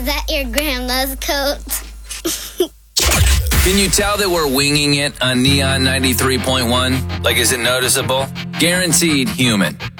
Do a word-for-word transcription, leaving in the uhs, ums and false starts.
Is that your grandma's coat? Can you tell that we're winging it on Neon ninety-three point one? Like, is it noticeable? Guaranteed human.